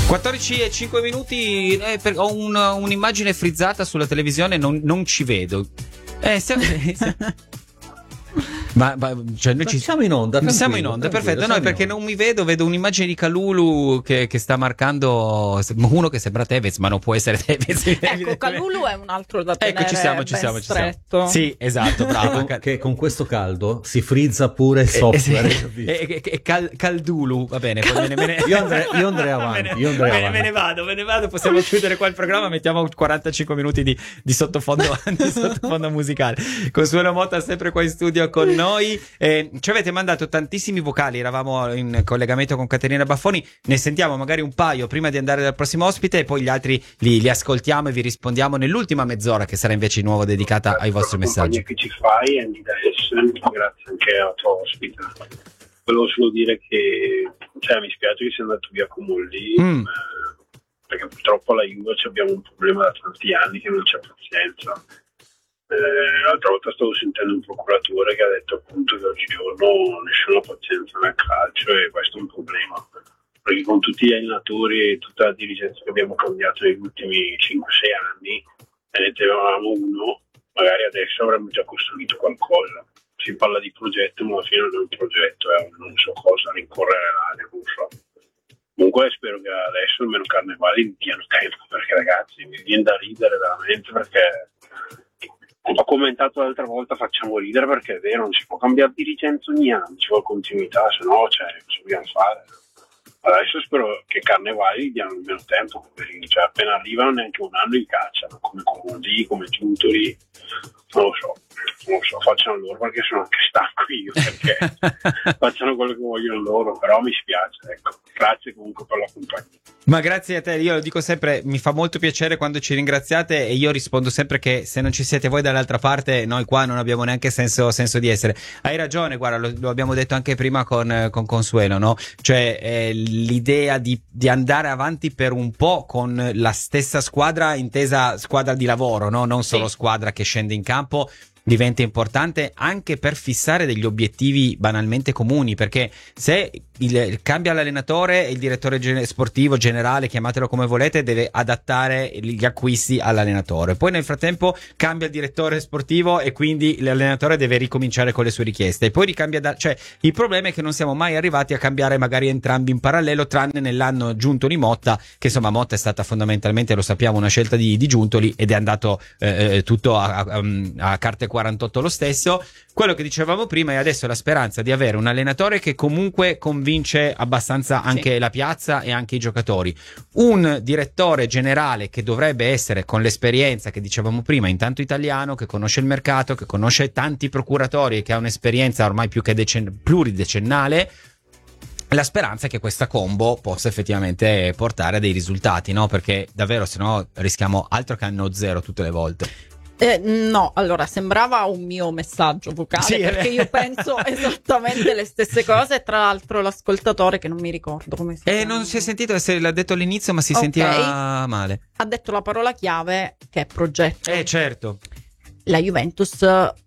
14 e 5 minuti, ho un'immagine frizzata sulla televisione, non ci vedo. Cioè noi siamo in onda. Siamo in onda, perfetto. No, perché non mi vedo un'immagine di Kalulu che sta marcando uno che sembra Tevez, ma non può essere Tevez. Ecco, Kalulu è un altro da tenere. Ecco, ci siamo. Sì, esatto, bravo. Che con questo caldo si frizza pure il software. Caldulu, va bene. Io andrei avanti. Me ne vado. Possiamo chiudere qua il programma. Mettiamo 45 minuti di sottofondo musicale. Consuelo Motta sempre qua in studio con noi. Ci avete mandato tantissimi vocali, eravamo in collegamento con Caterina Baffoni, ne sentiamo magari un paio prima di andare dal prossimo ospite e poi gli altri li ascoltiamo e vi rispondiamo nell'ultima mezz'ora, che sarà invece di nuovo dedicata ai vostri messaggi. Che ci fai, Andy Dyson, grazie anche alla tua ospite. Volevo solo dire che mi spiace che sia andato via Comolli, perché purtroppo alla Juve abbiamo un problema da tanti anni che non c'è pazienza. L'altra volta stavo sentendo un procuratore che ha detto appunto che oggigiorno nessuno ha pazienza nel calcio, e questo è un problema, perché con tutti gli allenatori e tutta la dirigenza che abbiamo cambiato negli ultimi 5-6 anni, ne avevamo uno, magari adesso avremmo già costruito qualcosa. Si parla di progetto, ma alla fine non è un progetto, è non so cosa, rincorrere l'aria, non so. Comunque spero che adesso almeno Carnevali diano tempo, perché ragazzi mi viene da ridere veramente, perché ho commentato l'altra volta, facciamo ridere perché è vero, non si può cambiare dirigenza ogni anno, ci vuole continuità, se no cosa dobbiamo fare? Adesso spero che Carnevali diano meno tempo, cioè appena arrivano neanche un anno li cacciano, come Comodi, come Giuntoli, non lo so, facciano loro, perché sono anche stanco io, perché facciano quello che vogliono loro, però mi spiace, ecco. Grazie comunque per la compagnia. Ma grazie a te, io lo dico sempre, mi fa molto piacere quando ci ringraziate, e io rispondo sempre che se non ci siete voi dall'altra parte, noi qua non abbiamo neanche senso di essere. Hai ragione, guarda, lo abbiamo detto anche prima con Consuelo, no? Cioè l'idea di andare avanti per un po' con la stessa squadra, intesa squadra di lavoro, no? Non solo squadra che scende in campo, diventa importante anche per fissare degli obiettivi banalmente comuni, perché se cambia l'allenatore e il direttore sportivo generale, chiamatelo come volete, deve adattare gli acquisti all'allenatore, poi nel frattempo cambia il direttore sportivo e quindi l'allenatore deve ricominciare con le sue richieste, e poi ricambia cioè il problema è che non siamo mai arrivati a cambiare magari entrambi in parallelo, tranne nell'anno Giuntoli Motta, che insomma Motta è stata fondamentalmente, lo sappiamo, una scelta di Giuntoli, ed è andato tutto a carte 48 lo stesso. Quello che dicevamo prima è adesso la speranza di avere un allenatore che comunque convince abbastanza anche la piazza e anche i giocatori, un direttore generale che dovrebbe essere, con l'esperienza che dicevamo prima, intanto italiano, che conosce il mercato, che conosce tanti procuratori e che ha un'esperienza ormai più che pluridecennale. La speranza è che questa combo possa effettivamente portare a dei risultati, no? Perché davvero, se no rischiamo altro che anno zero tutte le volte. No, allora sembrava un mio messaggio vocale, perché io penso esattamente le stesse cose. Tra l'altro l'ascoltatore, che non mi ricordo come si chiama, non si è sentito, se l'ha detto all'inizio, ma si sentiva male, ha detto la parola chiave che è progetto. Certo, la Juventus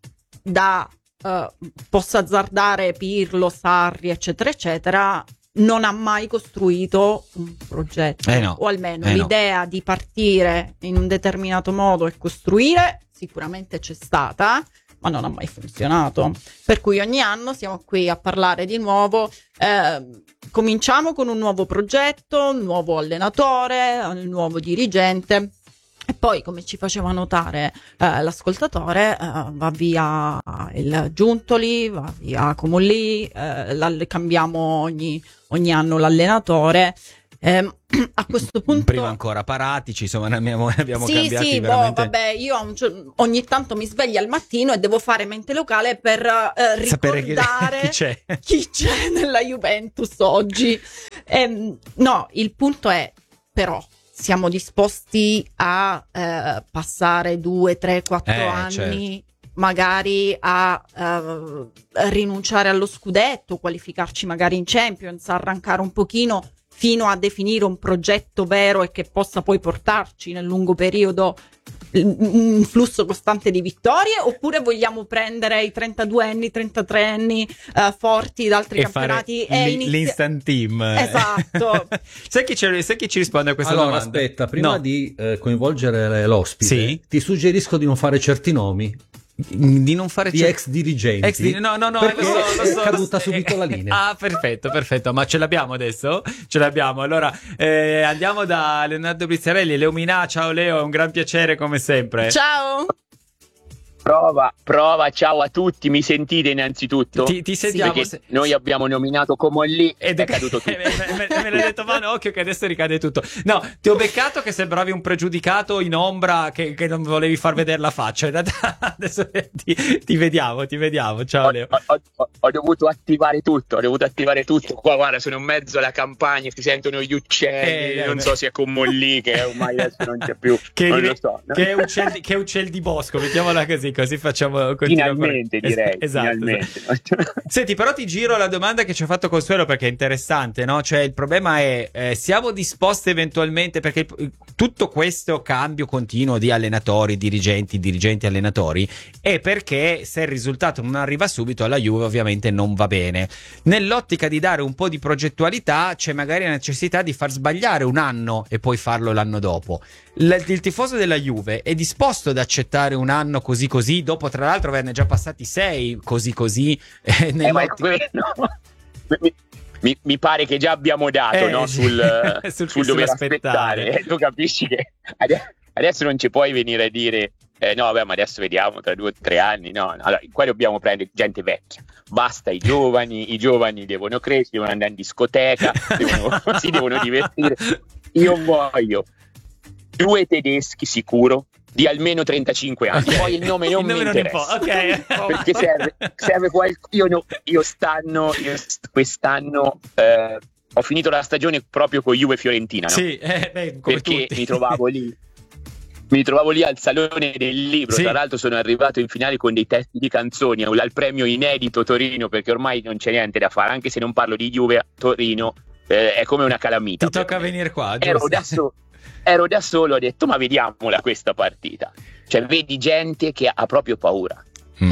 possa azzardare Pirlo, Sarri eccetera eccetera, non ha mai costruito un progetto, o almeno l'idea di partire in un determinato modo e costruire sicuramente c'è stata, ma non ha mai funzionato, per cui ogni anno siamo qui a parlare di nuovo. Cominciamo con un nuovo progetto, un nuovo allenatore, un nuovo dirigente, e poi, come ci faceva notare l'ascoltatore, va via il Giuntoli, va via Comolli, cambiamo ogni anno l'allenatore. A questo punto prima ancora Paratici, insomma ne abbiamo cambiati veramente. Vabbè, io ogni tanto mi sveglio al mattino e devo fare mente locale per ricordare chi c'è nella Juventus oggi. No, il punto è, però, siamo disposti a passare 2, 3, 4 anni magari a rinunciare allo scudetto, qualificarci magari in Champions, arrancare un pochino fino a definire un progetto vero e che possa poi portarci nel lungo periodo un flusso costante di vittorie, oppure vogliamo prendere i 32enni, 33enni forti da altri campionati e l'instant team? Esatto. Sai chi ci risponde a questa domanda? Aspetta, prima di coinvolgere l'ospite, ti suggerisco di non fare certi nomi. Di non fare ex dirigenti. No, perché lo so, è caduta subito la linea. Ah, perfetto, ma ce l'abbiamo adesso? Ce l'abbiamo. Allora andiamo da Leonardo Brizzarelli. Leomina, ciao Leo, è un gran piacere come sempre. Ciao. Prova, ciao a tutti, mi sentite innanzitutto? Ti sentiamo. Perché noi abbiamo nominato Comolli ed è caduto tutto. Me l'hai detto, ma occhio che adesso ricade tutto. No, ti ho beccato che sembravi un pregiudicato in ombra che non volevi far vedere la faccia. Adesso ti vediamo, ciao Leo. Ho dovuto attivare tutto, Qua guarda, sono in mezzo alla campagna, si sentono gli uccelli, non so se è Comolli che ormai adesso non c'è più, non lo so. No? Che è uccel di bosco, mettiamola così facciamo finalmente direi. Esatto. Senti, però ti giro la domanda che ci ha fatto Consuelo perché è interessante, no? Cioè il problema è siamo disposti eventualmente, perché tutto questo cambio continuo di allenatori, dirigenti allenatori è perché se il risultato non arriva subito alla Juve ovviamente non va bene. Nell'ottica di dare un po' di progettualità c'è magari la necessità di far sbagliare un anno e poi farlo l'anno dopo. Il tifoso della Juve è disposto ad accettare un anno così, dopo tra l'altro averne già passati 6 così. Mi pare che già abbiamo dato sul dover aspettare. Tu capisci che adesso non ci puoi venire a dire no vabbè, ma adesso vediamo tra 2 o 3 anni. No, allora qua dobbiamo prendere gente vecchia, basta i giovani devono crescere, devono andare in discoteca, si devono divertire. Io voglio 2 tedeschi sicuro di almeno 35 anni. Okay. Poi il nome non mi interessa. Okay. Perché serve qualcuno. Io quest'anno ho finito la stagione proprio con Juve Fiorentina, no? Sì, perché mi trovavo lì al Salone del Libro. Sì. Tra l'altro sono arrivato in finale con dei testi di canzoni al premio inedito Torino, perché ormai non c'è niente da fare, anche se non parlo di Juve a Torino è come una calamita. Ti tocca venire qua. Ero da solo, ho detto ma vediamola questa partita. Cioè vedi gente che ha proprio paura.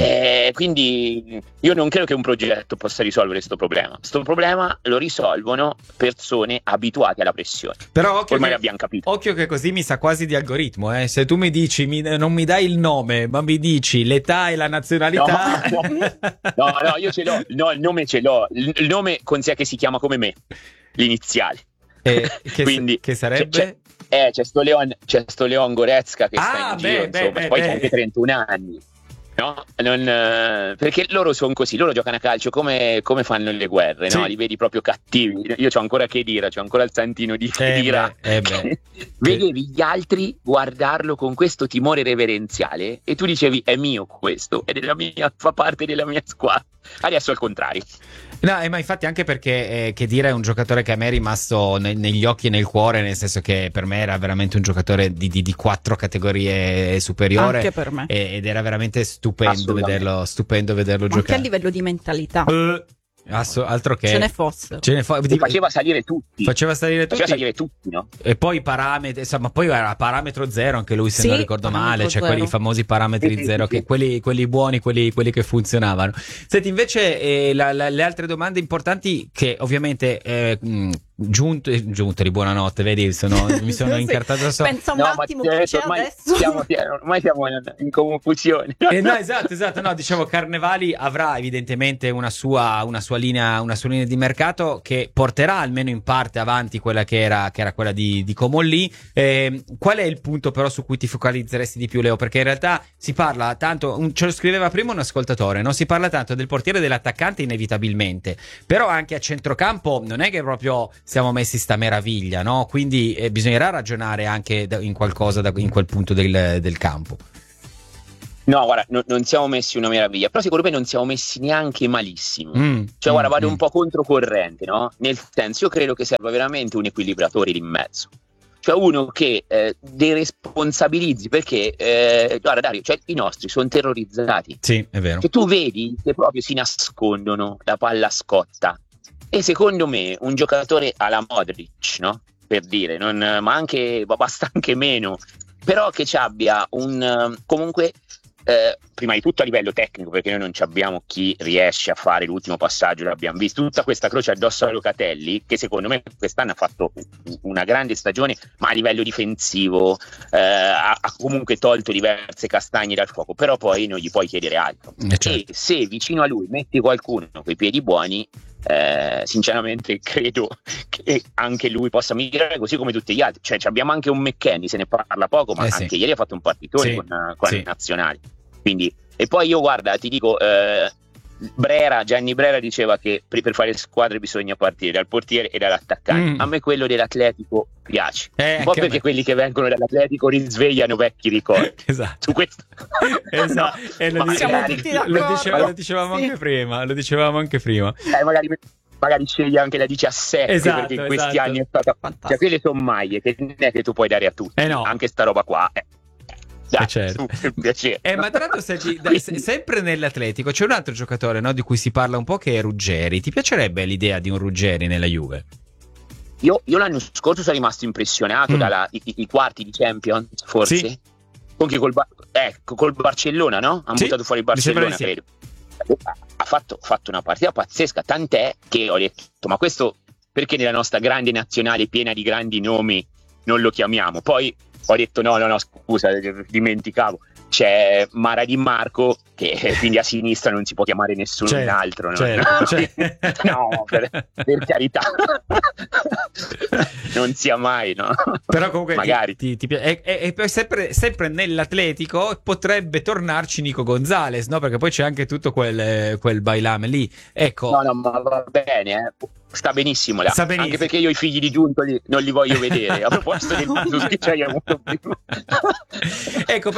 Quindi io non credo che un progetto possa risolvere questo problema. Questo problema lo risolvono persone abituate alla pressione. Però ormai l'abbiamo capito. Occhio che così mi sa quasi di algoritmo. Se tu mi dici non mi dai il nome, ma mi dici l'età e la nazionalità. No, io ce l'ho. No, il nome ce l'ho. Il nome considera che si chiama come me, l'iniziale. Quindi che sarebbe? C'è sto Leon Goretzka che sta in giro, poi c'è anche 31 anni. No? Perché loro sono così, loro giocano a calcio come fanno le guerre, no? Li vedi proprio cattivi. Io c'ho ancora Khedira, c'ho ancora il santino di Khedira. Vedevi gli altri guardarlo con questo timore reverenziale e tu dicevi è mio questo, fa parte della mia squadra. Adesso è al contrario. No, ma infatti anche perché Khedira è un giocatore che a me è rimasto negli occhi e nel cuore, nel senso che per me era veramente un giocatore di 4 categorie superiore. Anche per me. Ed era veramente stupendo vederlo giocare. Anche a livello di mentalità. Altro che ce ne fosse. Faceva salire tutti. Faceva salire tutti, no? E poi i parametri, insomma, poi era parametro zero anche lui, se non ricordo male, cioè quei famosi parametri zero, che quelli buoni, quelli che funzionavano. Senti, invece le altre domande importanti che ovviamente Giuntoli, buonanotte, vedi, mi sono incartato sopra. Pensa un attimo che c'è adesso. Ormai siamo in confusione. No, esatto, no, dicevo, Carnevali avrà evidentemente una sua linea di mercato che porterà almeno in parte avanti quella che era quella di Comolli. Qual è il punto però su cui ti focalizzeresti di più, Leo? Perché in realtà si parla tanto, ce lo scriveva prima un ascoltatore, no? Si parla tanto del portiere e dell'attaccante inevitabilmente, però anche a centrocampo non è che proprio siamo messi sta meraviglia, no? Quindi bisognerà ragionare anche in qualcosa in quel punto del campo. No, guarda, non siamo messi una meraviglia, però secondo me non siamo messi neanche malissimo. Guarda, vado un po' controcorrente, no? Nel senso, io credo che serva veramente un equilibratore lì in mezzo. Cioè uno che deresponsabilizzi, perché guarda Dario, cioè i nostri sono terrorizzati. Sì, è vero. Che tu vedi che proprio si nascondono, la palla scotta. E secondo me un giocatore alla Modric, no? Per dire, ma basta anche meno, però che ci abbia comunque prima di tutto a livello tecnico, perché noi non abbiamo chi riesce a fare l'ultimo passaggio, l'abbiamo visto, tutta questa croce addosso a Locatelli, che secondo me quest'anno ha fatto una grande stagione, ma a livello difensivo ha comunque tolto diverse castagne dal fuoco, però poi non gli puoi chiedere altro. Certo. E se vicino a lui metti qualcuno con i piedi buoni, sinceramente credo che anche lui possa migliorare, così come tutti gli altri. Cioè abbiamo anche un McKennie, se ne parla poco, ma anche ieri ha fatto un partitone con le nazionali. Quindi, e poi io guarda, ti dico, Gianni Brera diceva che per fare squadre bisogna partire dal portiere e dall'attaccante. A me quello dell'Atletico piace, un po' perché quelli che vengono dall'Atletico risvegliano vecchi ricordi. Esatto. Su questo. Esatto. E lo dicevamo anche prima. Magari scegli anche la 17, perché in questi anni è stata fantastica. Cioè, quelle sono maglie che non è che tu puoi dare a tutti, anche sta roba qua. Dai, certo. Ma tra l'altro sempre nell'Atletico c'è un altro giocatore, no, di cui si parla un po', che è Ruggeri. Ti piacerebbe l'idea di un Ruggeri nella Juve? Io l'anno scorso sono rimasto impressionato dai quarti di Champions, forse, sì. Anche col Barcellona, no? Ha buttato fuori il Barcellona, credo. Ha fatto una partita pazzesca, tant'è che ho detto, ma questo perché nella nostra grande nazionale piena di grandi nomi non lo chiamiamo? Poi ho detto no, scusa, dimenticavo, c'è Mara Di Marco, che quindi a sinistra non si può chiamare nessuno altro, no? No, per carità, non sia mai, no? Però comunque magari e poi sempre nell'Atletico potrebbe tornarci Nico Gonzalez, no? Perché poi c'è anche tutto quel bailame lì, ecco. No, ma va bene, sta benissimo là. Anche perché io i figli di Giuntoli non li voglio vedere, a proposito del Matus che c'hai avuto prima. Ecco,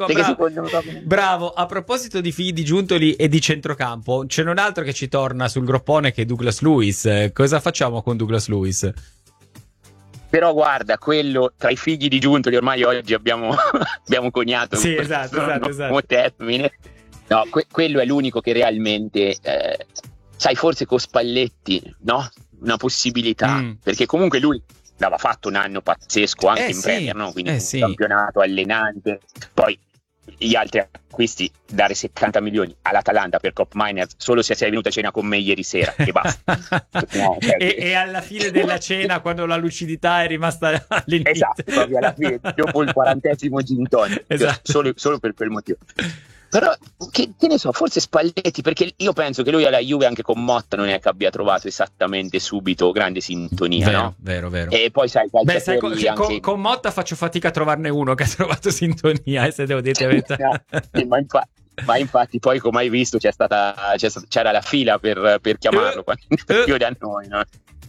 bravo, a proposito di figli di Giuntoli e di centrocampo, c'è un altro che ci torna sul groppone, che è Douglas Luiz. Cosa facciamo con Douglas Luiz? Però guarda, quello tra i figli di Giuntoli ormai oggi abbiamo coniato. Sì, esatto. Termine. No, quello è l'unico che realmente sai, forse con Spalletti, no? Una possibilità, perché comunque lui aveva fatto un anno pazzesco anche in Premier, no? Quindi un campionato allenante, poi gli altri acquisti, dare 70 milioni all'Atalanta per Cop Miners solo se sei venuta a cena con me ieri sera, che basta. No, e alla fine della cena, quando la lucidità è rimasta all'inizio, esatto, proprio alla fine, dopo il 40° gin tonic, solo per quel motivo. Però che ne so, forse Spalletti, perché io penso che lui alla Juve anche con Motta non è che abbia trovato esattamente subito grande sintonia, no? Vero. E poi sai, anche... con Motta faccio fatica a trovarne uno che ha trovato sintonia, se devo dire la verità. No, ma infatti poi, come hai visto, c'era la fila per chiamarlo più da noi, no?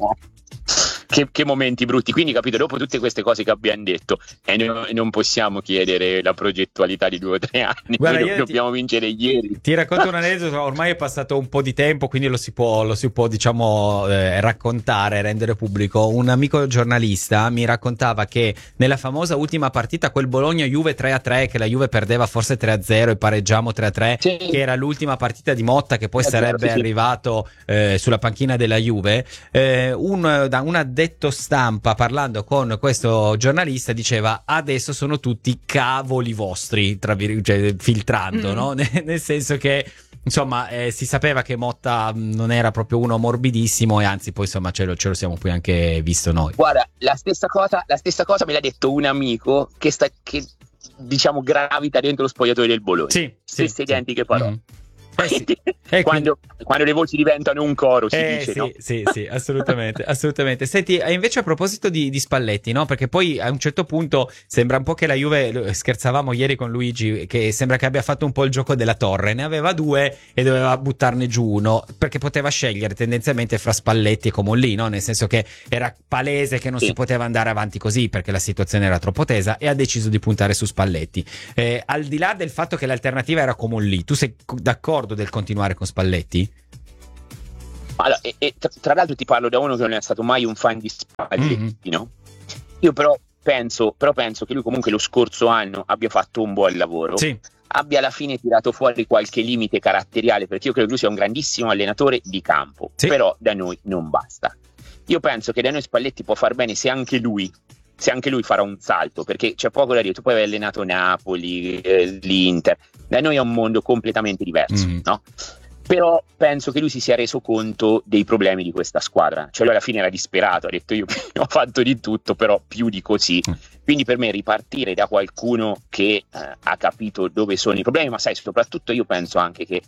Che momenti brutti. Quindi, capito, dopo tutte queste cose che abbiamo detto, non possiamo chiedere la progettualità di 2 o 3 anni. Guarda, dobbiamo vincere ieri. Ti racconto un aneddoto. Ormai è passato un po' di tempo, quindi lo si può diciamo raccontare, rendere pubblico. Un amico giornalista mi raccontava che nella famosa ultima partita, quel Bologna-Juve 3-3, che la Juve perdeva forse 3-0 e pareggiamo 3-3, sì, che era l'ultima partita di Motta, che poi sarebbe arrivato sulla panchina della Juve, un addetto stampa, parlando con questo giornalista, diceva: adesso sono tutti cavoli vostri, cioè, filtrando, no? Nel senso che insomma si sapeva che Motta non era proprio uno morbidissimo, e anzi poi insomma ce lo siamo poi anche visto noi. Guarda, la stessa cosa me l'ha detto un amico che diciamo gravita dentro lo spogliatoio del Bologna. Stesse identiche parole. Quando le voci diventano un coro, si dice, sì, no? Sì, assolutamente. Senti, invece a proposito di Spalletti, no? Perché poi a un certo punto sembra un po' che la Juve, scherzavamo ieri con Luigi, che sembra che abbia fatto un po' il gioco della torre, ne aveva 2 e doveva buttarne giù uno, perché poteva scegliere tendenzialmente fra Spalletti e Comolli, no? Nel senso che era palese che non si poteva andare avanti così perché la situazione era troppo tesa, e ha deciso di puntare su Spalletti. Al di là del fatto che l'alternativa era Comolli, tu sei d'accordo del continuare con Spalletti? Allora, tra l'altro ti parlo da uno che non è stato mai un fan di Spalletti, no? Io però penso che lui comunque lo scorso anno abbia fatto un buon lavoro, abbia alla fine tirato fuori qualche limite caratteriale, perché io credo che lui sia un grandissimo allenatore di campo, però da noi non basta. Io penso che da noi Spalletti può far bene se anche lui se anche lui farà un salto, perché c'è poco da dire. Tu poi hai allenato Napoli, l'Inter, da noi è un mondo completamente diverso, no? Però penso che lui si sia reso conto dei problemi di questa squadra, cioè lui alla fine era disperato, ha detto io ho fatto di tutto, però più di così. Quindi per me ripartire da qualcuno che ha capito dove sono i problemi, ma sai, soprattutto io penso anche che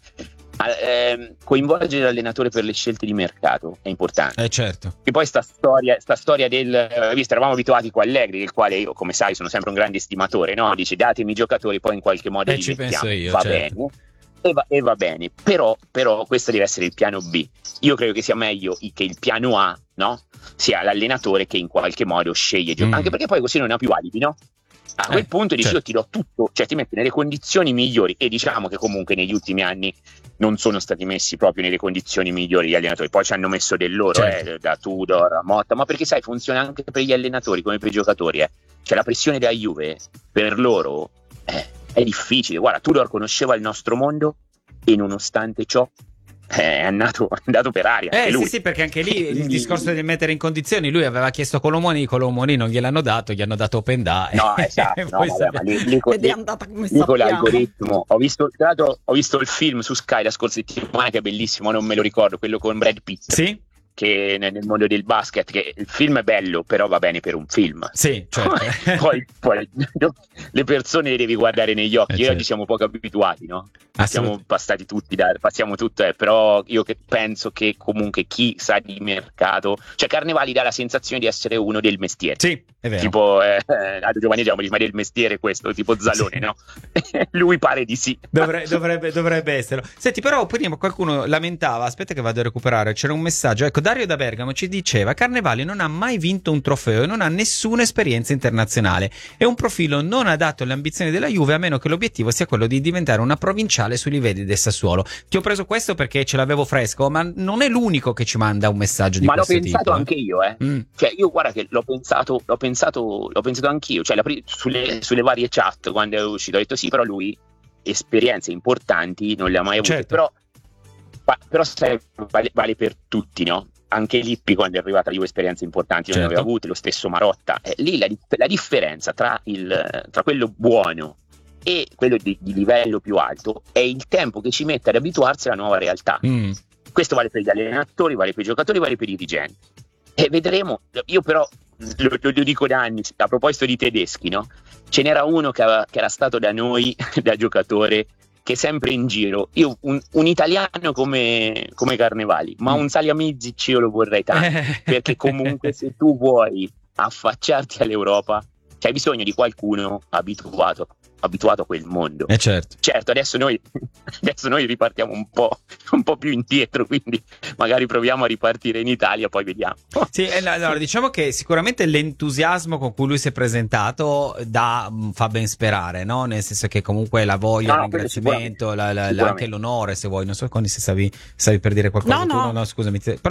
coinvolgere l'allenatore per le scelte di mercato è importante. Certo. E poi sta storia del visto, eravamo abituati con Allegri, del quale io, come sai, sono sempre un grande estimatore, no? Dice datemi i giocatori, poi in qualche modo li ci mettiamo. penso io, va certo. bene. E va bene, però questo deve essere il piano B. Io credo che sia meglio che il piano A, no? Sia l'allenatore che in qualche modo sceglie anche perché poi così non ha più alibi, no? A quel punto dici io ti do tutto, cioè ti metti nelle condizioni migliori, e diciamo che comunque negli ultimi anni non sono stati messi proprio nelle condizioni migliori gli allenatori, poi ci hanno messo del loro, da Tudor a Motta, ma perché sai, funziona anche per gli allenatori come per i giocatori, cioè la pressione della Juve per loro è difficile. Guarda, Tudor conosceva il nostro mondo e nonostante ciò è andato per aria. Sì, perché anche lì il discorso di mettere in condizioni, lui aveva chiesto Colomoni non gliel'hanno dato, gli hanno dato Openda. No, esatto, ma lì ed è andata come sappiamo. L'algoritmo. Ho visto il film su Sky la scorsa settimana, che è bellissimo, non me lo ricordo, quello con Brad Pitt. Sì. Che nel mondo del basket, che il film è bello, però va bene per un film. Sì, certo. poi le persone le devi guardare negli occhi. Certo. Oggi siamo poco abituati, no? Siamo passati tutti passiamo tutto, però io penso che comunque chi sa di mercato, cioè Carnevali dà la sensazione di essere uno del mestiere. Sì, è vero. Tipo Giovanni diciamo, ma del mestiere questo, tipo Zalone, sì. No? Lui pare di sì. Dovrebbe esserlo. Senti, però prima qualcuno lamentava, aspetta che vado a recuperare, c'era un messaggio, ecco, Dario da Bergamo ci diceva: Carnevali non ha mai vinto un trofeo e non ha nessuna esperienza internazionale, è un profilo non adatto alle ambizioni della Juve, a meno che l'obiettivo sia quello di diventare una provinciale sui livelli del Sassuolo. Ti ho preso questo perché ce l'avevo fresco, ma non è l'unico che ci manda un messaggio di questo tipo. Ma l'ho pensato anche io, Cioè io guarda che l'ho pensato anch'io, cioè sulle varie chat quando è uscito ho detto sì, però lui esperienze importanti non le ha mai avute, certo. Però sai, vale per tutti, no? Anche Lippi quando è arrivata io esperienze importanti non ne aveva avute, lo stesso Marotta. Lì la differenza tra quello buono e quello di livello più alto è il tempo che ci mette ad abituarsi alla nuova realtà. Questo vale per gli allenatori, vale per i giocatori, vale per i dirigenti. E vedremo. Io però lo dico da anni, a proposito di tedeschi, no? Ce n'era uno che era stato da noi da giocatore, che sempre in giro, io un italiano come Carnevali, ma un Salihamidzic io lo vorrei tanto, perché comunque se tu vuoi affacciarti all'Europa c'hai bisogno di qualcuno abituato a quel mondo. Certo, adesso noi ripartiamo un po' più indietro, quindi magari proviamo a ripartire in Italia, poi vediamo. Sì, allora diciamo che sicuramente l'entusiasmo con cui lui si è presentato fa ben sperare, no? Nel senso che comunque la voglia, il ringraziamento, anche l'onore, se vuoi, non so quando stavi per dire qualcosa. No, scusami, però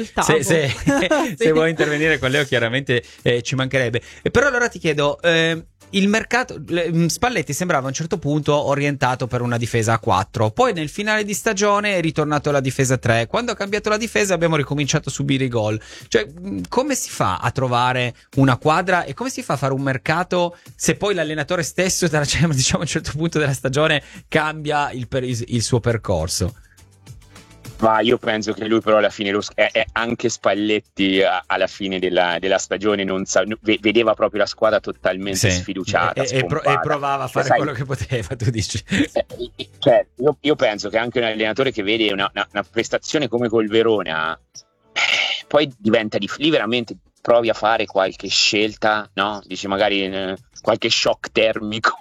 se vuoi intervenire con Leo chiaramente ci mancherebbe. Però allora ti chiedo, il mercato, Spalletti sembrava a un certo punto orientato per una difesa a 4, poi nel finale di stagione è ritornato alla difesa 3, quando ha cambiato la difesa abbiamo ricominciato a subire i gol. Cioè, come si fa a trovare una quadra e come si fa a fare un mercato se poi l'allenatore stesso diciamo a un certo punto della stagione cambia il suo percorso? Ma io penso che lui però alla fine è anche Spalletti alla fine della stagione vedeva proprio la squadra totalmente sfiduciata e provava a fare quello che poteva, tu dici. Cioè, io penso che anche un allenatore che vede una prestazione come col Verona poi diventa lì veramente provi a fare qualche scelta, no? Dici magari qualche shock termico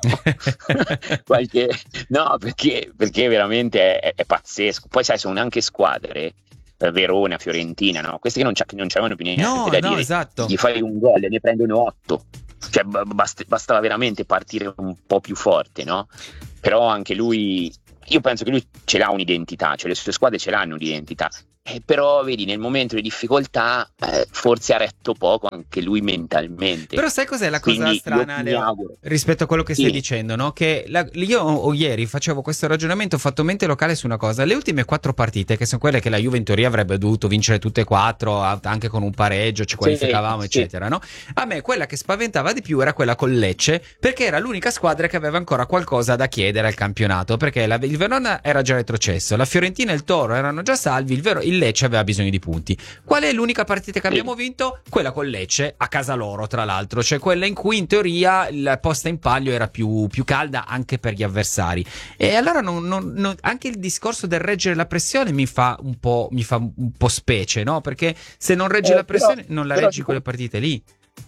no, perché veramente è pazzesco. Poi sai, sono anche squadre, Verona, Fiorentina, no? Queste che non c'avevano più niente da dire. Esatto. Gli fai un gol e ne prendono 8, cioè bastava veramente partire un po' più forte, no? Però anche lui, io penso che lui ce l'ha un'identità, cioè le sue squadre ce l'hanno un'identità, Però vedi, nel momento di difficoltà forse ha retto poco anche lui mentalmente. Però sai cos'è la cosa strana, Leo, rispetto a quello che stai dicendo, no? Che io ieri facevo questo ragionamento, ho fatto mente locale su una cosa. Le ultime 4 partite, che sono quelle che la Juve in teoria avrebbe dovuto vincere tutte e 4, anche con un pareggio, ci qualificavamo, eccetera, no? A me quella che spaventava di più era quella con Lecce, perché era l'unica squadra che aveva ancora qualcosa da chiedere al campionato, perché il Verona era già retrocesso, la Fiorentina e il Toro erano già salvi, il Lecce aveva bisogno di punti. Qual è l'unica partita che abbiamo vinto? Quella con Lecce, a casa loro tra l'altro, cioè quella in cui in teoria la posta in palio era più calda anche per gli avversari. E allora anche il discorso del reggere la pressione mi fa un po' specie, no? Perché se non reggi la pressione non la reggi quelle partite lì.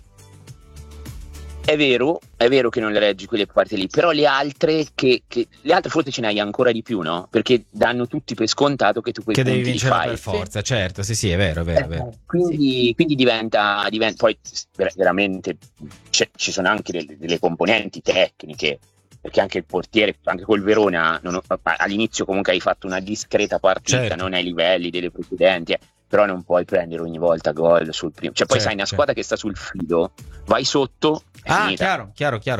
È vero che non le reggi quelle parti lì, però le altre le altre forse ce ne hai ancora di più, no? Perché danno tutti per scontato che tu quei punti devi vincere fai. Per forza, certo, sì, è vero. Quindi diventa poi veramente ci sono anche delle componenti tecniche, perché anche il portiere, anche col Verona all'inizio comunque hai fatto una discreta partita, certo, non ai livelli delle precedenti, però non puoi prendere ogni volta gol sul primo, cioè poi sai, una squadra che sta sul filo, vai sotto, chiaro.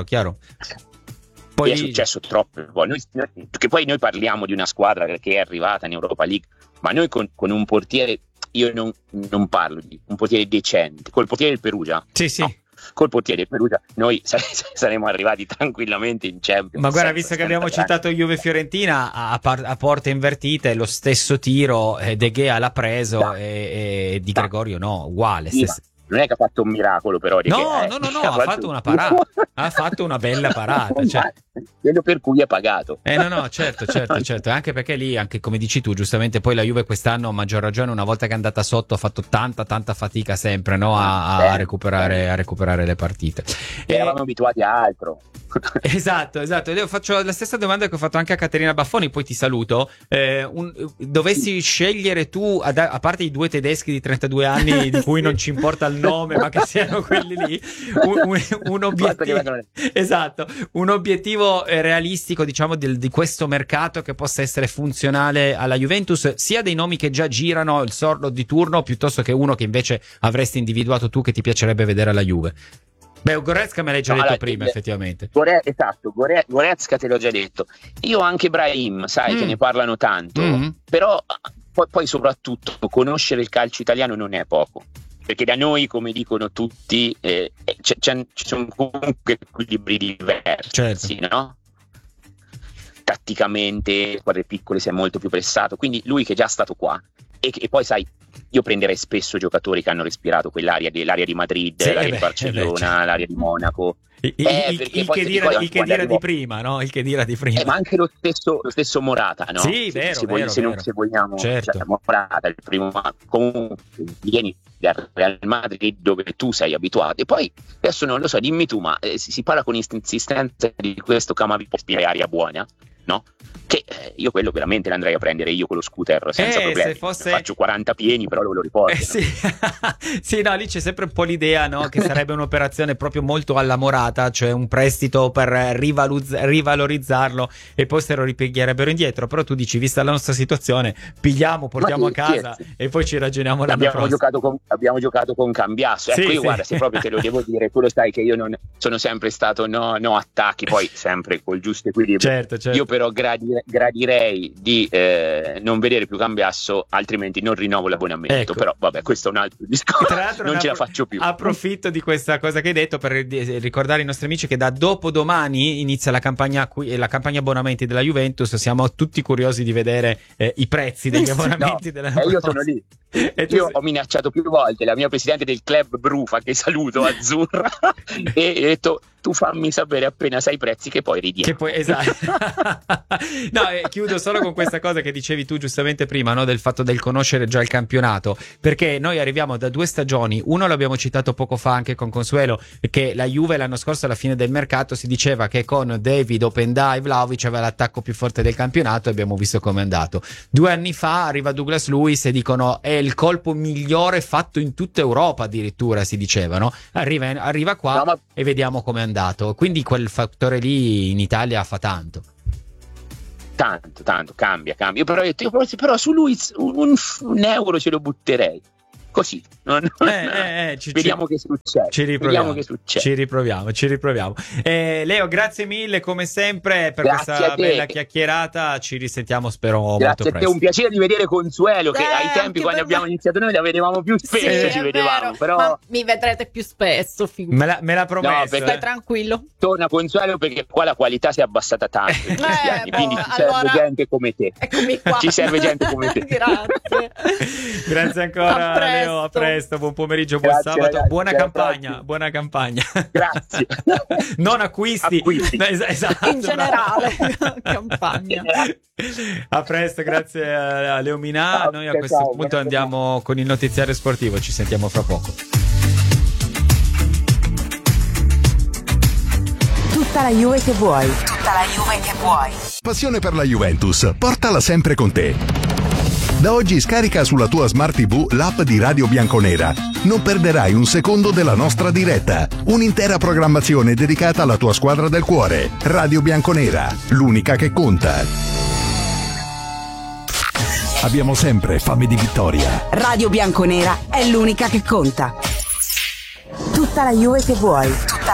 Poi è successo troppo, perché poi noi parliamo di una squadra che è arrivata in Europa League, ma noi con un portiere, io non parlo di un portiere decente, col portiere del Perugia, sì. No, col portiere del Perugia noi saremmo arrivati tranquillamente in Champions. Ma guarda, visto che abbiamo citato Juve Fiorentina, a porte invertite lo stesso tiro De Gea l'ha preso e Di Gregorio no, uguale. Non è che ha fatto un miracolo, però. No, ha fatto una parata. Ha fatto una bella parata. Cioè. Quello per cui è pagato. No, certo. Anche perché lì, anche come dici tu, giustamente, poi la Juve quest'anno, a maggior ragione, una volta che è andata sotto, ha fatto tanta fatica sempre, no? A recuperare le partite. Eravamo abituati a altro. Esatto. Io faccio la stessa domanda che ho fatto anche a Caterina Baffoni, poi ti saluto. Dovessi scegliere tu, a parte i 2 tedeschi di 32 anni di cui non ci importa il nome, ma che siano quelli lì, un obiettivo, esatto, un obiettivo realistico, diciamo, di questo mercato che possa essere funzionale alla Juventus, sia dei nomi che già girano, il sordo di turno, piuttosto che uno che invece avresti individuato tu che ti piacerebbe vedere alla Juve. Beh, Goretzka me l'hai già detto prima, effettivamente. Goretzka te l'ho già detto. Io anche Brahim, sai, che ne parlano tanto, però poi soprattutto conoscere il calcio italiano non è poco, perché da noi, come dicono tutti, ci sono comunque equilibri diversi, certo, no? Tatticamente, squadre piccole si è molto più pressato, quindi lui che è già stato qua, e poi sai, io prenderei spesso giocatori che hanno respirato quell'aria l'area di Madrid, l'area di Barcellona, l'area di Monaco. Il che dire di prima, no? Il che dire di prima. Ma anche lo stesso Morata, no? Sì, vero. Se vogliamo, certo. Cioè, Morata il primo, comunque vieni dal Real Madrid dove tu sei abituato, e poi adesso non lo so, dimmi tu, ma si parla con insistenza di questo Camavinga aria buona, no? Che io quello veramente l'andrei a prendere io con lo scooter senza problemi. Faccio 40 pieni, però lo riporto. Sì, no, lì c'è sempre un po' l'idea, no? Che sarebbe un'operazione proprio molto alla Morata, cioè un prestito per rivalorizzarlo e poi se lo ripiglierebbero indietro. Però tu dici, vista la nostra situazione, portiamo a casa e poi ci ragioniamo l'anno prossimo. Abbiamo giocato con Cambiasso. Ecco, io guarda, se proprio te lo devo dire, tu lo sai che io non sono sempre stato no attacchi, poi sempre col giusto equilibrio. Certo. Io però gradirei di non vedere più Cambiasso, altrimenti non rinnovo l'abbonamento. Ecco. Però vabbè, questo è un altro discorso. Tra l'altro non ce la faccio più. Approfitto di questa cosa che hai detto per ricordare ai nostri amici che da dopodomani inizia la campagna abbonamenti della Juventus. Siamo tutti curiosi di vedere i prezzi degli abbonamenti della Juventus. Io sono lì. Io ho minacciato più volte la mia presidente del club Brufa, che saluto, Azzurra, e ho detto: tu fammi sapere appena sai i prezzi che poi ridiamo. Esatto. No, chiudo solo con questa cosa che dicevi tu giustamente prima, no? Del fatto del conoscere già il campionato, perché noi arriviamo da 2 stagioni, uno l'abbiamo citato poco fa anche con Consuelo, che la Juve l'anno scorso alla fine del mercato si diceva che con David, Openda, Vlahovic aveva l'attacco più forte del campionato, e abbiamo visto come è andato. 2 anni fa arriva Douglas Luiz e dicono è il colpo migliore fatto in tutta Europa, addirittura si diceva, no? Arriva qua e vediamo come è andato, quindi quel fattore lì in Italia fa tanto. tanto cambia. Però su lui un euro ce lo butterei. Così, vediamo che succede. Ci riproviamo. Leo, grazie mille come sempre per questa bella chiacchierata. Ci risentiamo, spero molto presto. Grazie a te, un piacere di vedere Consuelo, che ai tempi quando abbiamo iniziato noi la vedevamo più spesso, ci vedevamo. Però... Ma mi vedrete più spesso, me l'ha promesso. Stai tranquillo. Torna Consuelo, perché qua la qualità si è abbassata tanto in questi anni, quindi ci serve gente come te. Eccomi qua. Ci serve gente come te. Grazie ancora. A presto, buon pomeriggio, buon sabato, ragazzi, buona campagna. Grazie. Non acquisti. Esatto, in generale, campagna. A presto, grazie a Leo Minà. Noi a questo punto andiamo con il notiziario sportivo, ci sentiamo fra poco. Tutta la Juve che vuoi. Passione per la Juventus, portala sempre con te. Da oggi scarica sulla tua Smart TV l'app di Radio Bianconera. Non perderai un secondo della nostra diretta. Un'intera programmazione dedicata alla tua squadra del cuore. Radio Bianconera, l'unica che conta. Abbiamo sempre fame di vittoria. Radio Bianconera è l'unica che conta. Tutta la Juve che vuoi.